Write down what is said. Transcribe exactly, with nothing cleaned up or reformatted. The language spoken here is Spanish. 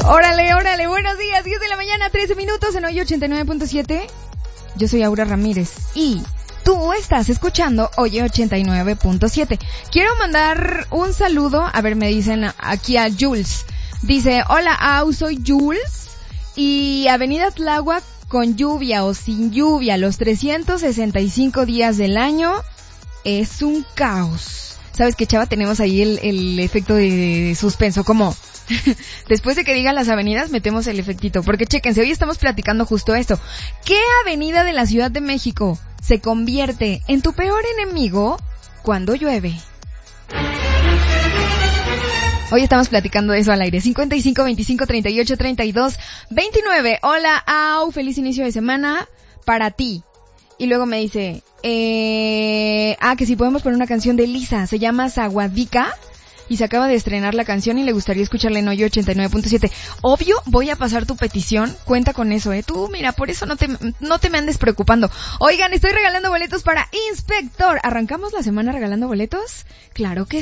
Órale, órale, buenos días, diez de la mañana, trece minutos en Hoy ochenta y nueve punto siete. Yo soy Aura Ramírez y tú estás escuchando Hoy ochenta y nueve punto siete. Quiero mandar un saludo, a ver, me dicen aquí a Jules. Dice, hola Au, soy Jules y Avenida Tláhuac con lluvia o sin lluvia, los trescientos sesenta y cinco días del año es un caos. ¿Sabes qué, chava? Tenemos ahí el, el efecto de suspenso, como después de que digan las avenidas, metemos el efectito. Porque chéquense, hoy estamos platicando justo esto. ¿Qué avenida de la Ciudad de México se convierte en tu peor enemigo cuando llueve? Hoy estamos platicando eso al aire. cincuenta y cinco, veinticinco, treinta y ocho, treinta y dos, veintinueve. Hola, Au, feliz inicio de semana para ti. Y luego me dice, eh, ah, que si podemos poner una canción de Lisa, se llama Saguadica, y se acaba de estrenar la canción y le gustaría escucharla en Hoy ochenta y nueve punto siete. Obvio, voy a pasar tu petición, cuenta con eso, eh. Tú, mira, por eso no te, no te me andes preocupando. Oigan, estoy regalando boletos para Inspector. ¿Arrancamos la semana regalando boletos? Claro que